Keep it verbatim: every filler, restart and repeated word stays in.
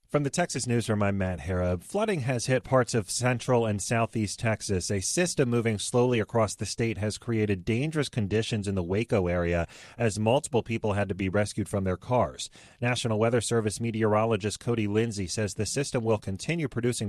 From the Texas Newsroom, I'm Matt Harab. Flooding has hit parts of central and southeast Texas. A system moving slowly across the state has created dangerous conditions in the Waco area as multiple people had to be rescued from their cars. National Weather Service meteorologist Cody Lindsay says the system will continue producing